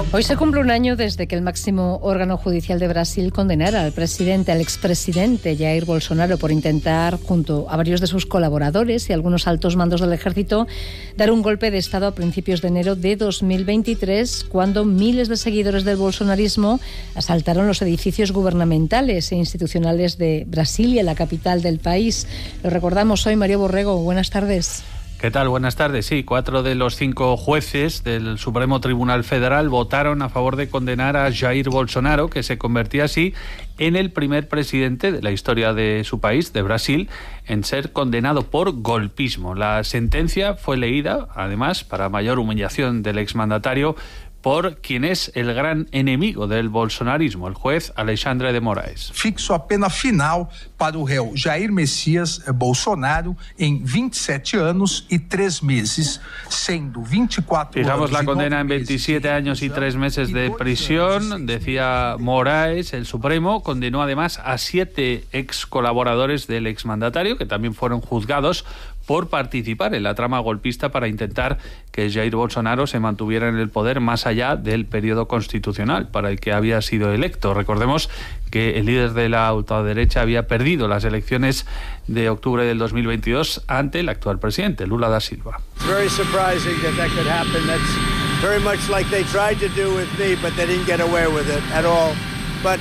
Hoy se cumple un año desde que el máximo órgano judicial de Brasil condenara al expresidente Jair Bolsonaro por intentar, junto a varios de sus colaboradores y algunos altos mandos del ejército, dar un golpe de Estado a principios de enero de 2023, cuando miles de seguidores del bolsonarismo asaltaron los edificios gubernamentales e institucionales de Brasilia, la capital del país. Lo recordamos hoy. Mario Borrego, buenas tardes. ¿Qué tal? Buenas tardes. Sí, 4 de los 5 jueces del Supremo Tribunal Federal votaron a favor de condenar a Jair Bolsonaro, que se convertía así en el primer presidente de la historia de su país, de Brasil, en ser condenado por golpismo. La sentencia fue leída, además, para mayor humillación del exmandatario, por quien es el gran enemigo del bolsonarismo, el juez Alexandre de Moraes. Fixo a pena final para o réu Jair Messias Bolsonaro en 27 años y 3 meses, siendo 24 Fijamos años la condena en 27 años y 3 meses de prisión, decía Moraes. El Supremo condenó además a 7 ex colaboradores del exmandatario, que también fueron juzgados por participar en la trama golpista para intentar que Jair Bolsonaro se mantuviera en el poder más allá del periodo constitucional para el que había sido electo. Recordemos que el líder de la ultraderecha había perdido las elecciones de octubre del 2022 ante el actual presidente, Lula da Silva. Very surprising that could happen. That's very much like they tried to do with me, but they didn't get away with it at all. But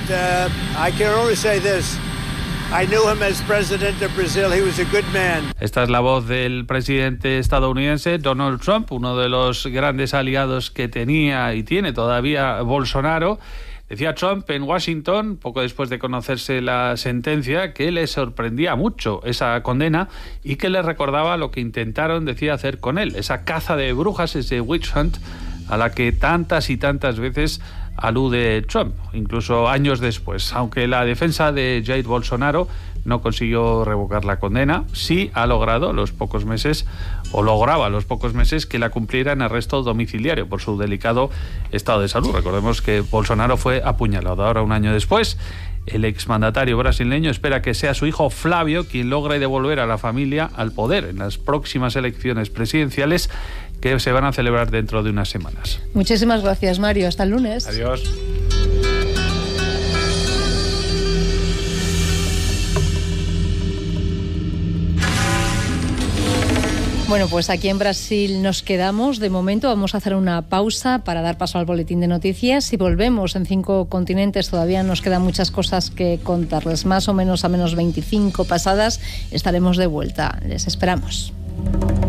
I can only say this. I knew him as president of Brazil. He was a good man. Esta es la voz del presidente estadounidense Donald Trump, uno de los grandes aliados que tenía y tiene todavía Bolsonaro. Decía Trump en Washington, poco después de conocerse la sentencia, que le sorprendía mucho esa condena y que le recordaba lo que intentaron, decía, hacer con él, esa caza de brujas, ese witch hunt, a la que tantas y tantas veces alude Trump, incluso años después. Aunque la defensa de Jair Bolsonaro no consiguió revocar la condena, sí ha logrado lograba a los pocos meses que la cumpliera en arresto domiciliario por su delicado estado de salud. Recordemos que Bolsonaro fue apuñalado. Ahora, un año después, el exmandatario brasileño espera que sea su hijo Flávio quien logre devolver a la familia al poder en las próximas elecciones presidenciales que se van a celebrar dentro de unas semanas. Muchísimas gracias, Mario. Hasta el lunes. Adiós. Bueno, pues aquí en Brasil nos quedamos. De momento vamos a hacer una pausa para dar paso al boletín de noticias. Si volvemos en 5 continentes, todavía nos quedan muchas cosas que contarles. Más o menos a menos 25 pasadas estaremos de vuelta. Les esperamos.